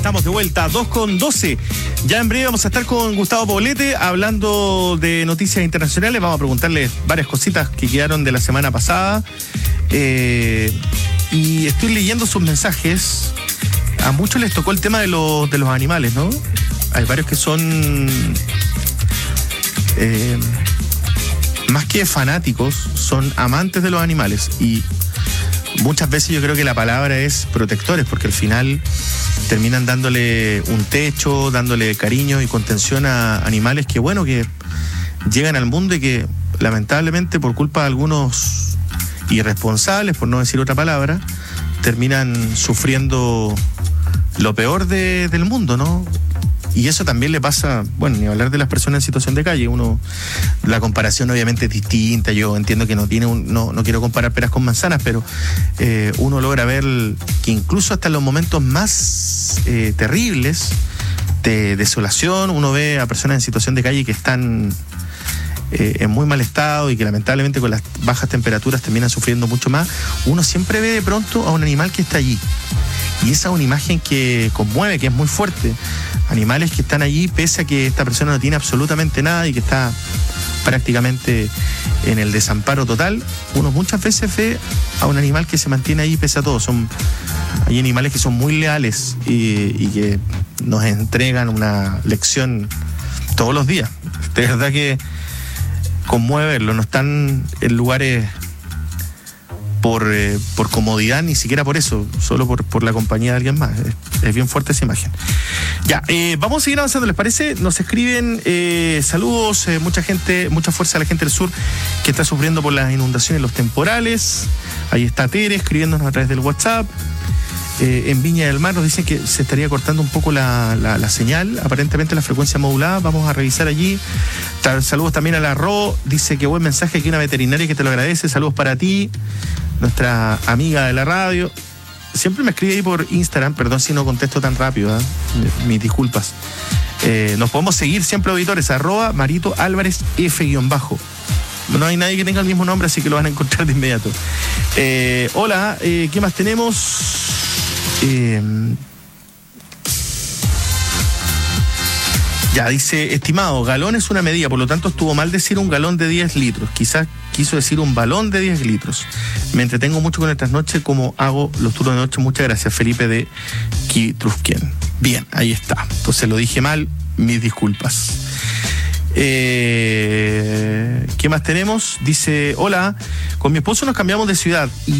Estamos de vuelta, 2:12. Ya en breve vamos a estar con Gustavo Poblete hablando de noticias internacionales. Vamos a preguntarle varias cositas que quedaron de la semana pasada. Y estoy leyendo sus mensajes. A muchos les tocó el tema de los animales, ¿no? Hay varios que son más que fanáticos, son amantes de los animales. Y muchas veces yo creo que la palabra es protectores, porque al final terminan dándole un techo, dándole cariño y contención a animales que, bueno, que llegan al mundo y que lamentablemente por culpa de algunos irresponsables, por no decir otra palabra, terminan sufriendo lo peor del mundo, ¿no? Y eso también le pasa, bueno, ni hablar de las personas en situación de calle. La comparación obviamente es distinta. Yo entiendo que no quiero comparar peras con manzanas, pero uno logra ver que incluso hasta en los momentos más terribles de desolación, uno ve a personas en situación de calle que están en muy mal estado y que lamentablemente con las bajas temperaturas terminan sufriendo mucho más. Uno siempre ve de pronto a un animal que está allí. Y esa es una imagen que conmueve, que es muy fuerte. Animales que están allí pese a que esta persona no tiene absolutamente nada y que está prácticamente en el desamparo total. Uno muchas veces ve a un animal que se mantiene ahí pese a todo. Hay animales que son muy leales y que nos entregan una lección todos los días. De verdad que conmueve verlo. No están en lugares por comodidad, ni siquiera por eso, solo por la compañía de alguien más. Es bien fuerte esa imagen. Ya, vamos a seguir avanzando, ¿les parece? Nos escriben saludos, mucha gente, mucha fuerza a la gente del sur que está sufriendo por las inundaciones, los temporales. Ahí está Tere escribiéndonos a través del WhatsApp. En Viña del Mar nos dicen que se estaría cortando un poco la señal, aparentemente la frecuencia modulada. Vamos a revisar allí. Saludos también a la Ro, dice que buen mensaje, aquí una veterinaria que te lo agradece. Saludos para ti, nuestra amiga de la radio. Siempre me escribe ahí por Instagram, perdón si no contesto tan rápido, mis disculpas. Nos podemos seguir siempre, auditores, @Marito Álvarez F_. No hay nadie que tenga el mismo nombre, así que lo van a encontrar de inmediato. Hola, ¿qué más tenemos? Ya, dice, estimado, galón es una medida, por lo tanto estuvo mal decir un galón de 10 litros. Quizás quiso decir un balón de 10 litros. Me entretengo mucho con el trasnoche como hago los turnos de noche. Muchas gracias, Felipe de Quitrusquén. Bien, ahí está. Entonces lo dije mal, mis disculpas. ¿Qué más tenemos? Dice, hola, con mi esposo nos cambiamos de ciudad y